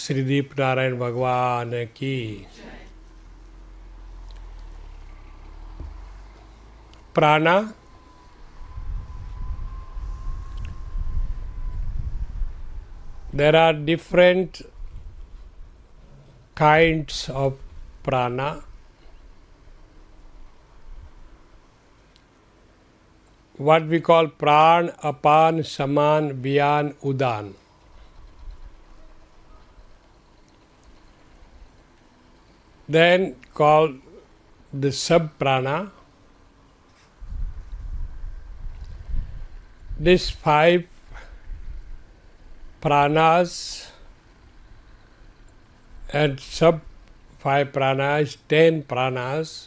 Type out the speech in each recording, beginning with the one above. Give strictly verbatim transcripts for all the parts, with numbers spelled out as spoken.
श्रीदीप नारायण भगवान की। प्राणा there are different kinds of prana. What we call pran, apan, saman, vyan, udan. Then called the sub-prana. These five pranas and sub five pranas, ten pranas,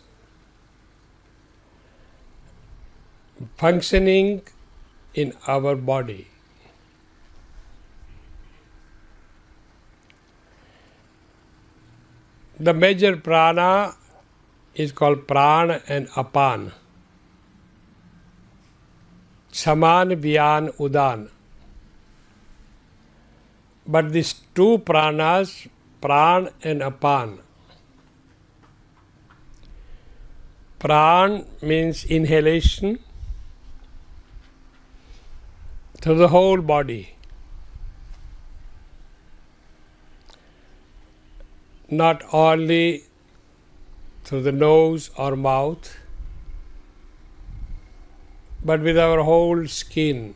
functioning in our body. The major prana is called pran and apan, saman, vyan, udan. But these two pranas, pran and apan. Pran means inhalation to the whole body, not only through the nose or mouth, but with our whole skin.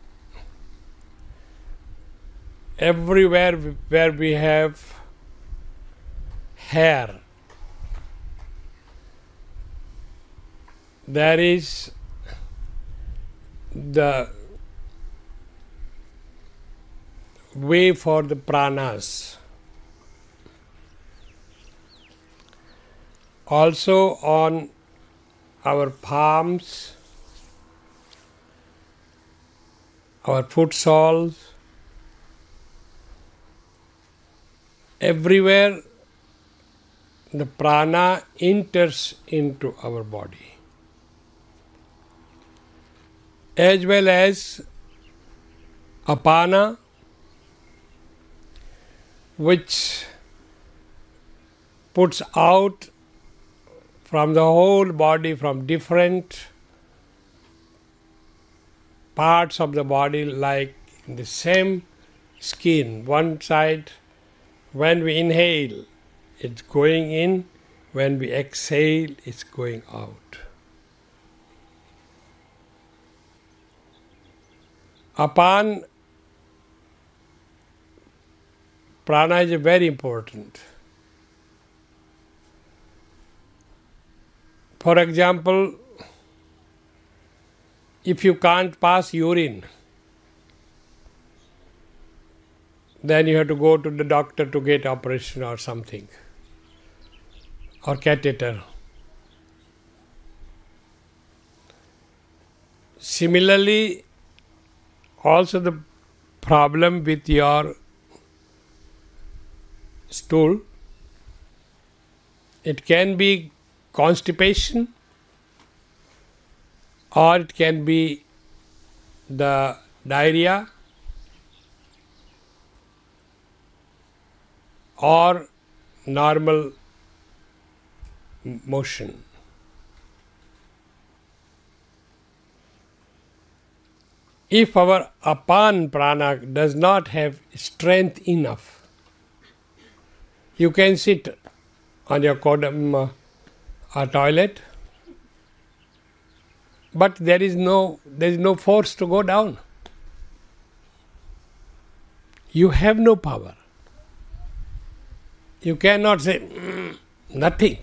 Everywhere where we have hair, there is the way for the pranas. Also on our palms, our foot soles, everywhere the prana enters into our body, as well as apana, which puts out from the whole body, from different parts of the body, like in the same skin, one side. When we inhale, it's going in. When we exhale, it's going out. Apan prana is very important. For example, if you can't pass urine, then you have to go to the doctor to get operation or something, or catheter. Similarly, also the problem with your stool, it can be constipation, or it can be the diarrhea, or normal motion. If our apan prana does not have strength enough, you can sit on your kodam uh, toilet, but there is no there is no force to go down. You have no power. You cannot say mm, nothing.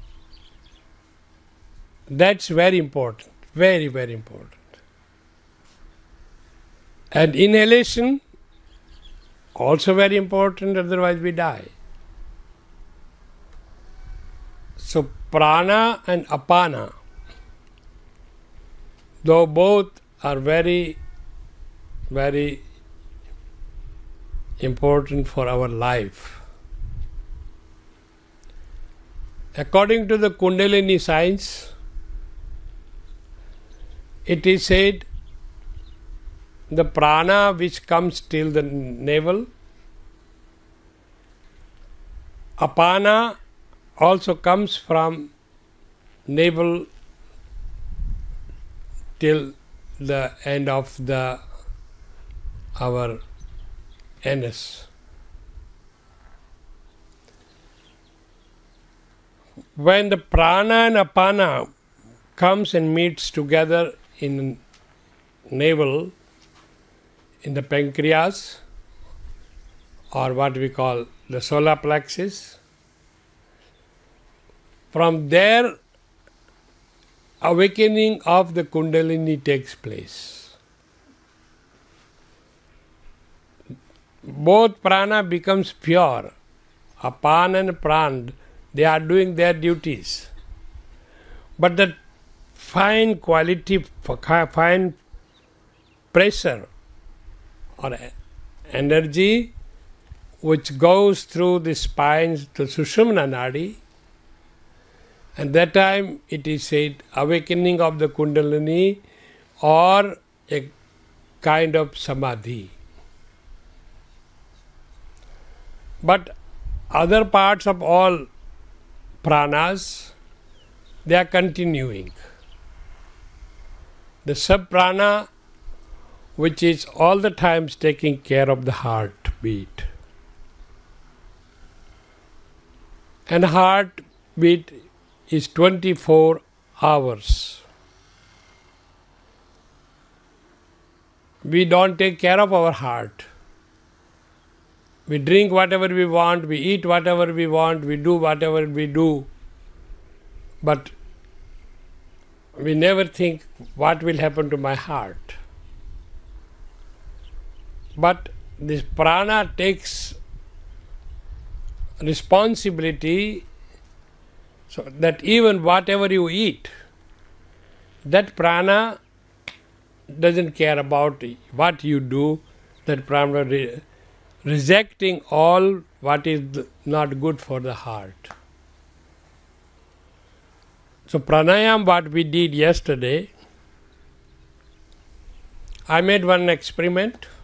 That's very important, very, very important. And inhalation, also very important, otherwise we die. So prana and apana, though both are very, very important for our life. According to the Kundalini science, it is said the prana which comes till the navel Apana also comes from navel till the end of the our anus. When the prana and apana comes and meets together in navel, in the pancreas, or what we call the solar plexus, from there awakening of the Kundalini takes place. Both prana becomes pure. Apana and pran, they are doing their duties. But the fine quality, fine pressure or energy which goes through the spines to Sushumna Nadi, and that time it is said awakening of the Kundalini or a kind of samadhi. But other parts of all pranas, they are continuing. The sub-prana, which is all the times taking care of the heartbeat. And heartbeat is twenty-four hours. We don't take care of our heart. We drink whatever we want, we eat whatever we want, we do whatever we do. But we never think what will happen to my heart. But this prana takes responsibility so that even whatever you eat, that prana doesn't care about what you do, that prana re- rejecting all what is not good for the heart. So pranayam, what we did yesterday, I made one experiment.